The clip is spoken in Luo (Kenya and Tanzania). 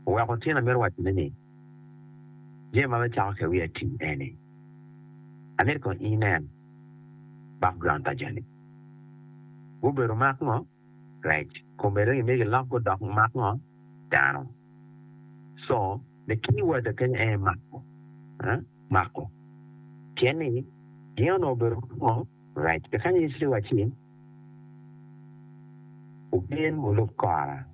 wa ko tina mer wat ne je ma cha ke wi ti ene aner ko inen background ta jani wo be ro mak no right ko be ro me la ko dak mak no dano so the key word can e mako mako tiene io no be ro right ke kan yi si wa chi o bien mo lo kara